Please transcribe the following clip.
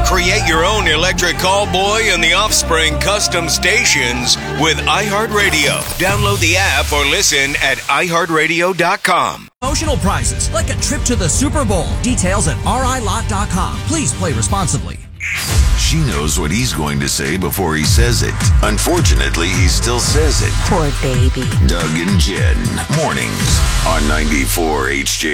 Create your own electric callboy and the Offspring custom stations with iHeartRadio. Download the app or listen at iHeartRadio.com. Promotional prizes like a trip to the Super Bowl. Details at RILot.com. Please play responsibly. She knows what he's going to say before he says it. Unfortunately, he still says it. Poor baby. Doug and Jen, mornings on 94 HJ.